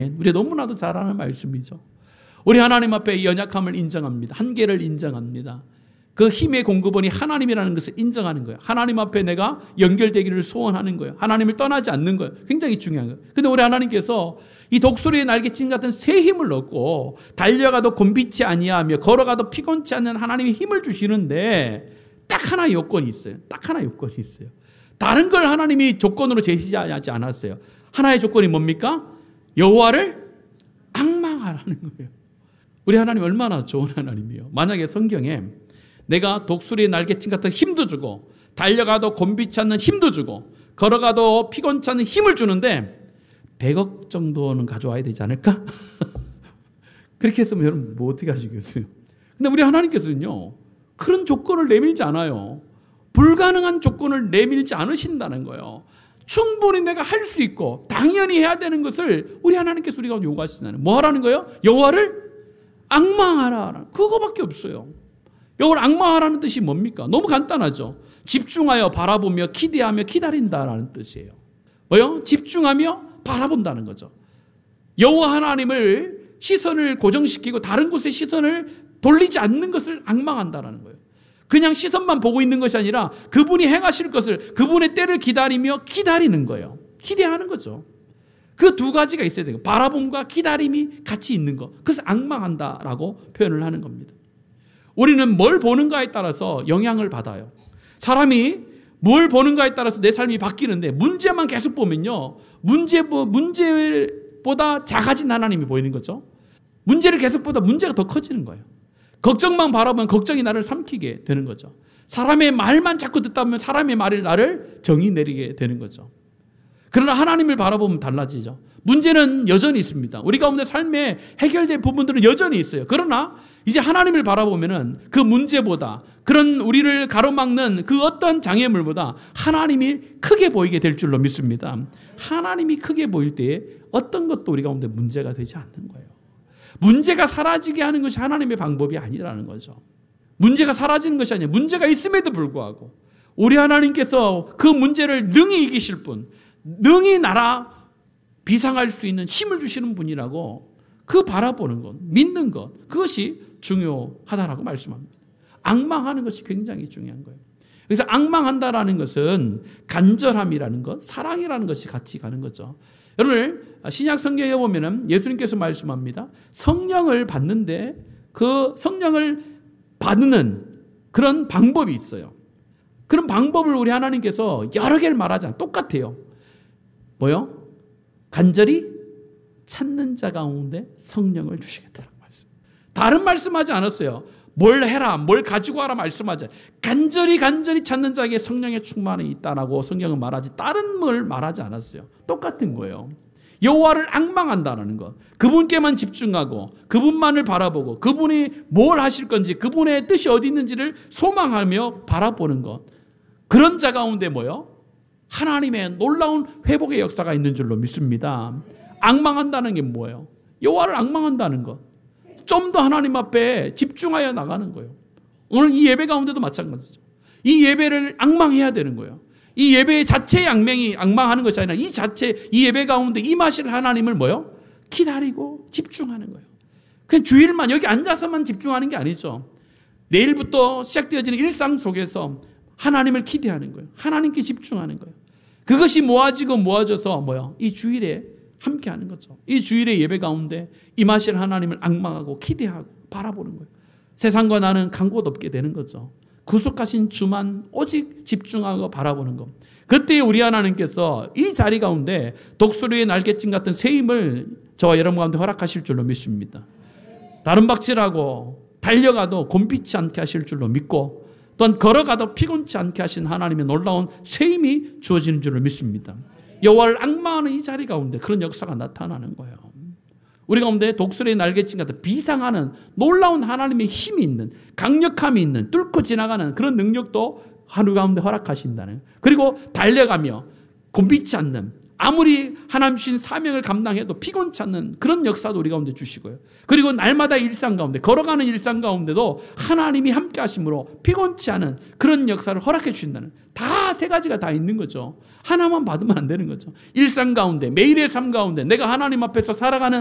우리가 너무나도 잘 아는 말씀이죠. 우리 하나님 앞에 이 연약함을 인정합니다. 한계를 인정합니다. 그 힘의 공급원이 하나님이라는 것을 인정하는 거예요. 하나님 앞에 내가 연결되기를 소원하는 거예요. 하나님을 떠나지 않는 거예요. 굉장히 중요한 거예요. 근데 우리 하나님께서 이 독수리의 날개짓 같은 새 힘을 얻고 달려가도 곤비치 아니하며 걸어가도 피곤치 않는 하나님의 힘을 주시는데 딱 하나 요건이 있어요. 딱 하나 요건이 있어요. 다른 걸 하나님이 조건으로 제시하지 않았어요. 하나의 조건이 뭡니까? 여호와를 앙망하라는 거예요. 우리 하나님 얼마나 좋은 하나님이에요. 만약에 성경에 내가 독수리의 날개짓 같은 힘도 주고 달려가도 곤비치 않는 힘도 주고 걸어가도 피곤치 않는 힘을 주는데 100억 정도는 가져와야 되지 않을까? 그렇게 했으면 여러분 뭐 어떻게 하시겠어요? 근데 우리 하나님께서는요 그런 조건을 내밀지 않아요. 불가능한 조건을 내밀지 않으신다는 거예요. 충분히 내가 할 수 있고 당연히 해야 되는 것을 우리 하나님께서 우리가 요구하시나요? 뭐 하라는 거예요? 여호와를 앙망하라. 그거밖에 없어요. 여호와를 앙망하라는 뜻이 뭡니까? 너무 간단하죠. 집중하여 바라보며 기대하며 기다린다라는 뜻이에요. 뭐요? 집중하며 바라본다는 거죠. 여호와 하나님을 시선을 고정시키고 다른 곳에 시선을 돌리지 않는 것을 앙망한다라는 거예요. 그냥 시선만 보고 있는 것이 아니라 그분이 행하실 것을 그분의 때를 기다리며 기다리는 거예요. 기대하는 거죠. 그 두 가지가 있어야 돼요. 바라봄과 기다림이 같이 있는 것. 그래서 앙망한다라고 표현을 하는 겁니다. 우리는 뭘 보는가에 따라서 영향을 받아요. 사람이 뭘 보는가에 따라서 내 삶이 바뀌는데 문제만 계속 보면요. 문제보다 작아진 하나님이 보이는 거죠. 문제를 계속 보다 문제가 더 커지는 거예요. 걱정만 바라보면 걱정이 나를 삼키게 되는 거죠. 사람의 말만 자꾸 듣다 보면 사람의 말이 나를 정의 내리게 되는 거죠. 그러나 하나님을 바라보면 달라지죠. 문제는 여전히 있습니다. 우리 가운데 삶에 해결될 부분들은 여전히 있어요. 그러나 이제 하나님을 바라보면은 그 문제보다 그런 우리를 가로막는 그 어떤 장애물보다 하나님이 크게 보이게 될 줄로 믿습니다. 하나님이 크게 보일 때에 어떤 것도 우리 가운데 문제가 되지 않는 거예요. 문제가 사라지게 하는 것이 하나님의 방법이 아니라는 거죠. 문제가 사라지는 것이 아니에요. 문제가 있음에도 불구하고 우리 하나님께서 그 문제를 능히 이기실 분, 능히 나라 비상할 수 있는 힘을 주시는 분이라고 그 바라보는 것, 믿는 것, 그것이 중요하다라고 말씀합니다. 앙망하는 것이 굉장히 중요한 거예요. 그래서 앙망한다라는 것은 간절함이라는 것, 사랑이라는 것이 같이 가는 거죠. 여러분 신약 성경에 보면은 예수님께서 말씀합니다. 성령을 받는데 그 성령을 받는 그런 방법이 있어요. 그런 방법을 우리 하나님께서 여러 개를 말하지 않아요. 똑같아요. 뭐요? 간절히 찾는 자 가운데 성령을 주시겠다는 말씀. 다른 말씀하지 않았어요. 뭘 해라, 뭘 가지고 와라 말씀하지. 간절히 찾는 자에게 성령의 충만이 있다라고 성경은 말하지 다른 걸 말하지 않았어요. 똑같은 거예요. 여호와를 앙망한다는 것. 그분께만 집중하고 그분만을 바라보고 그분이 뭘 하실 건지 그분의 뜻이 어디 있는지를 소망하며 바라보는 것. 그런 자 가운데 뭐요? 하나님의 놀라운 회복의 역사가 있는 줄로 믿습니다. 앙망한다는 게 뭐예요? 여호와를 앙망한다는 것. 좀 더 하나님 앞에 집중하여 나가는 거예요. 오늘 이 예배 가운데도 마찬가지죠. 이 예배를 앙망해야 되는 거예요. 이 예배 자체의 앙망하는 것이 아니라 이 예배 가운데 임하실 하나님을 뭐요? 기다리고 집중하는 거예요. 그냥 주일만 여기 앉아서만 집중하는 게 아니죠. 내일부터 시작되어지는 일상 속에서 하나님을 기대하는 거예요. 하나님께 집중하는 거예요. 그것이 모아져서 뭐요? 이 주일에 함께하는 거죠. 이 주일의 예배 가운데 임하실 하나님을 앙망하고 기대하고 바라보는 거예요. 세상과 나는 간 곳 없게 되는 거죠. 구속하신 주만 오직 집중하고 바라보는 것. 그때 우리 하나님께서 이 자리 가운데 독수리의 날개짓 같은 새 힘을 저와 여러분 가운데 허락하실 줄로 믿습니다. 다른 박질하고 달려가도 곤비치 않게 하실 줄로 믿고 또한 걸어가도 피곤치 않게 하신 하나님의 놀라운 새 힘이 주어지는 줄로 믿습니다. 여호와를 앙망하는 이 자리 가운데 그런 역사가 나타나는 거예요. 우리 가운데 독수리의 날개짓 같은 비상하는 놀라운 하나님의 힘이 있는 강력함이 있는 뚫고 지나가는 그런 능력도 하루 가운데 허락하신다는. 그리고 달려가며 곤비치 않는 아무리 하나님 주신 사명을 감당해도 피곤치 않는 그런 역사도 우리 가운데 주시고요. 그리고 날마다 일상 가운데, 걸어가는 일상 가운데도 하나님이 함께 하심으로 피곤치 않은 그런 역사를 허락해 주신다는, 다 세 가지가 다 있는 거죠. 하나만 받으면 안 되는 거죠. 일상 가운데, 매일의 삶 가운데 내가 하나님 앞에서 살아가는